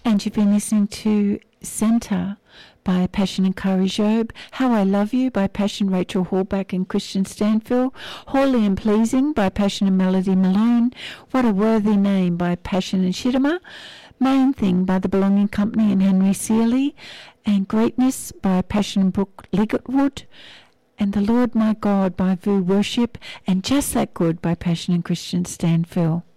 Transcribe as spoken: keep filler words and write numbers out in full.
And you've been listening to Centre by Passion and Courage Job, How I Love You by Passion Rachel Hallback and Christian Stanfield, Holy and Pleasing by Passion and Melody Malone, What a Worthy Name by Passion and Shittima, Main Thing by The Belonging Company and Henry Seeley, and Greatness by Passion and Brooke Liggett-Wood, and The Lord My God by Vu Worship, and Just That Good by Passion and Christian Stanfield.